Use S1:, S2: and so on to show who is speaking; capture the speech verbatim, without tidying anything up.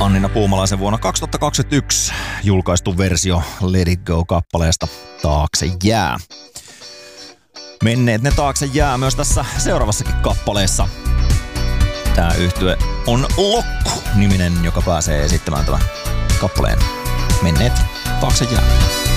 S1: Annina Puumalaisen vuonna kaksituhattakaksikymmentäyksi julkaistu versio Let It Go-kappaleesta Taakse jää. Menneet ne taakse jää myös tässä seuraavassakin kappaleessa. Tää yhtye on Lokku-niminen, joka pääsee esittämään tämän kappaleen Menneet taakse jää.